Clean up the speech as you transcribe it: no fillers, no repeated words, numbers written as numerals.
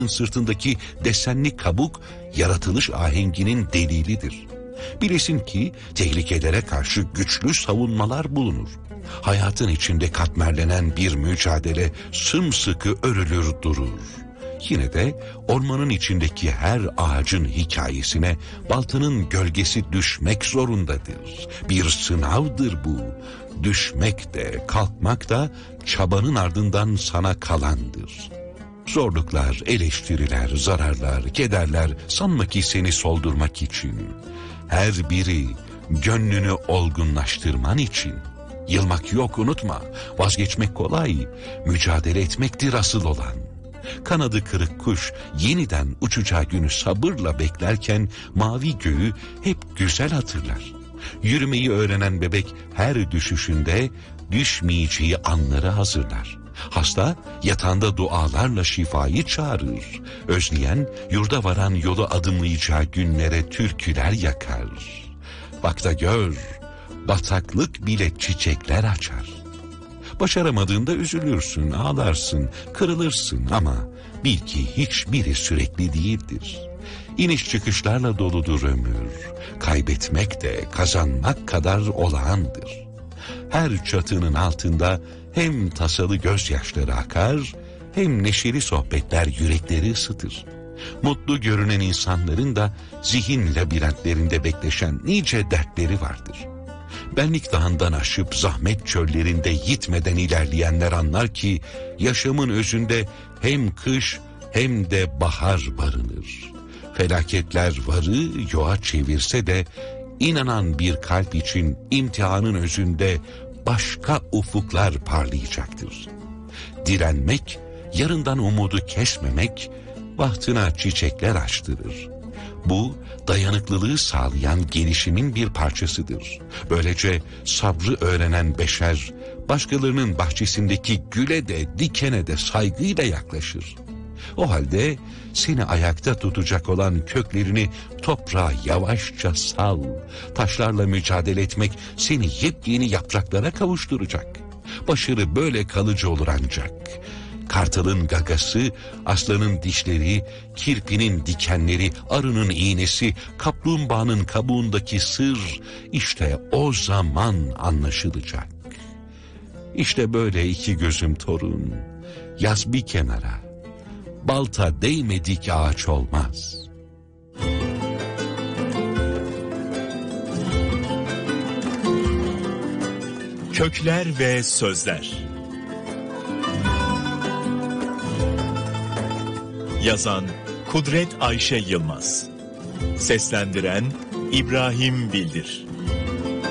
sırtındaki desenli kabuk yaratılış ahenginin delilidir. Bilesin ki tehlikelere karşı güçlü savunmalar bulunur. Hayatın içinde katmerlenen bir mücadele sımsıkı örülür durur. Yine de ormanın içindeki her ağacın hikayesine baltanın gölgesi düşmek zorundadır. Bir sınavdır bu. Düşmek de kalkmak da çabanın ardından sana kalandır. Zorluklar, eleştiriler, zararlar, kederler sanma ki seni soldurmak için. Her biri gönlünü olgunlaştırman için. Yılmak yok, unutma. Vazgeçmek kolay, mücadele etmektir asıl olan. Kanadı kırık kuş yeniden uçacağı günü sabırla beklerken mavi göğü hep güzel hatırlar. Yürümeyi öğrenen bebek her düşüşünde düşmeyeceği anları hazırlar. Hasta yatağında dualarla şifayı çağırır. Özleyen yurda varan yolu adımlayacağı günlere türküler yakar. Bak da gör, bataklık bile çiçekler açar. Başaramadığında üzülürsün, ağlarsın, kırılırsın ama bil ki hiçbiri sürekli değildir. İniş çıkışlarla doludur ömür. Kaybetmek de kazanmak kadar olağandır. Her çatının altında hem tasalı gözyaşları akar, hem neşeli sohbetler yürekleri ısıtır. Mutlu görünen insanların da zihin labirentlerinde bekleşen nice dertleri vardır. Benlik dağından aşıp zahmet çöllerinde yitmeden ilerleyenler anlar ki yaşamın özünde hem kış hem de bahar barınır. Felaketler varı yoğa çevirse de inanan bir kalp için imtihanın özünde başka ufuklar parlayacaktır. Direnmek, yarından umudu kesmemek, bahtına çiçekler açtırır. Bu, dayanıklılığı sağlayan gelişimin bir parçasıdır. Böylece sabrı öğrenen beşer, başkalarının bahçesindeki güle de dikene de saygıyla yaklaşır. O halde seni ayakta tutacak olan köklerini toprağa yavaşça sal. Taşlarla mücadele etmek seni yepyeni yapraklara kavuşturacak. Başarı böyle kalıcı olur ancak. Kartalın gagası, aslanın dişleri, kirpinin dikenleri, arının iğnesi, kaplumbağanın kabuğundaki sır, işte o zaman anlaşılacak. İşte böyle iki gözüm torun, yaz bir kenara, balta değmedik ağaç olmaz. Kökler ve Sözler. Yazan Kudret Ayşe Yılmaz. Seslendiren İbrahim Bildir.